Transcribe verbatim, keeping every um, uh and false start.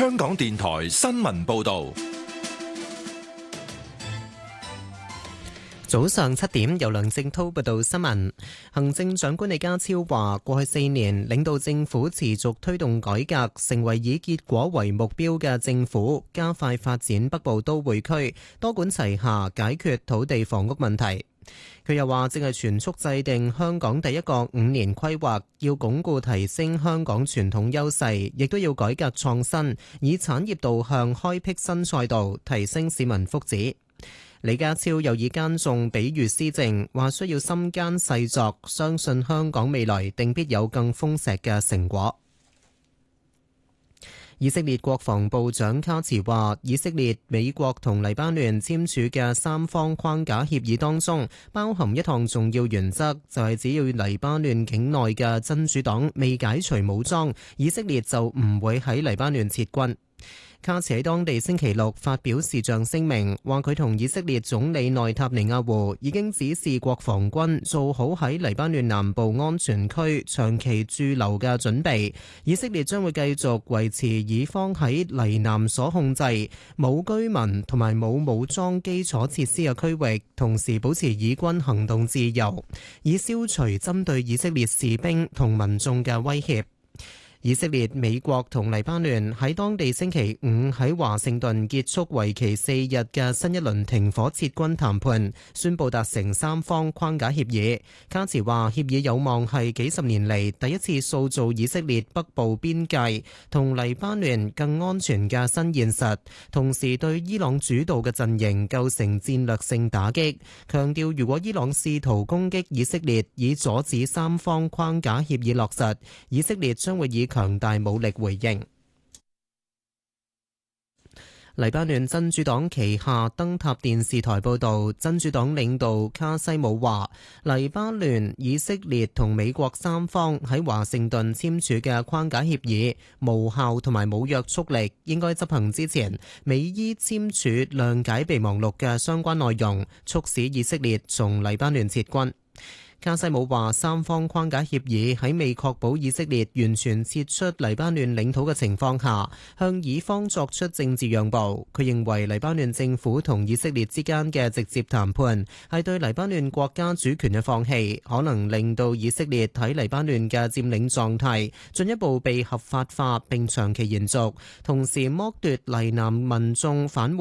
香港電台新聞報道。 早上七點，由梁正濤報道新聞。行政長官李家超話，過去四年領導政府持續推動改革，成為以結果為目標嘅政府，加快發展北部都會區，多管齊下解決土地房屋問題。佢又話，正係全速制定香港第一個五年規劃，要鞏固提升香港傳統優勢，亦都要改革創新，以產業導向開闢新賽道，提升市民福祉。李家超又以耕種比喻施政，話需要心耕細作，相信香港未來定必有更豐碩嘅成果。以色列國防部長卡茨話，以色列、美國同黎巴嫩簽署嘅三方框架協議當中，包含一項重要原則，就係只要黎巴嫩境內嘅真主黨未解除武裝，以色列就唔會喺黎巴嫩撤軍。卡茨喺當地星期六發表視像聲明，話佢同以色列總理內塔尼亞胡已經指示國防軍做好喺黎巴嫩南部安全區長期駐留嘅準備。以色列將會繼續維持以方喺黎南所控制冇居民同埋冇武裝基礎設施嘅區域，同時保持以軍行動自由，以消除針對以色列士兵同民眾嘅威脅。以色列、美國同黎巴嫩喺當地星期五喺華盛頓結束為期四日嘅新一輪停火撤軍談判，宣布達成三方框架協議。卡茨話，協議有望係幾十年嚟第一次塑造以色列北部邊界同黎巴嫩更安全嘅新現實，同時對伊朗主導嘅陣營構成戰略性打擊，強調如果伊朗試圖攻擊以色列以阻止三方框架協議落實，以色列將會以強大武力回應。黎巴嫩真主黨旗下燈塔電視台報導，真主黨領導卡西姆話，黎巴嫩、以色列同美國三方喺華盛頓簽署嘅框架協議無效同埋冇約束力，應該執行之前，美伊簽署諒解備忘錄嘅相關內容，促使以色列從黎巴嫩撤軍。卡西姆話，三方框架協議喺未確保以色列完全撤出黎巴嫩領土嘅情況下，向以方作出政治讓步。佢認為黎巴嫩政府同以色列之間嘅直接談判係對黎巴嫩國家主權嘅放棄，可能令到以色列喺黎巴嫩嘅佔領狀態進一步被合法化並長期延續，同時剝奪黎南民眾返回